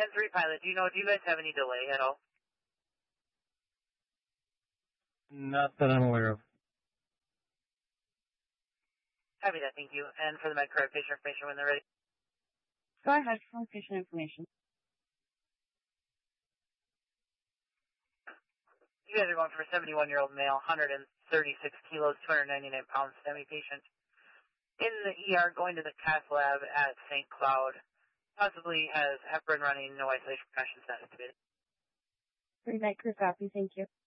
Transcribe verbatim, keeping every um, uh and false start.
ten three pilot, do you know, do you guys have any delay at all? Not that I'm aware of. Copy that, thank you. And for the MedCard patient information when they're ready. Go ahead for patient information. You guys are going for a seventy-one-year-old male, one hundred thirty-six kilos, two hundred ninety-nine pounds, STEMI patient. In the E R, going to the cath lab at Saint Cloud. Possibly has heparin running, no isolation precautions not activated. Three night crew copy, thank you.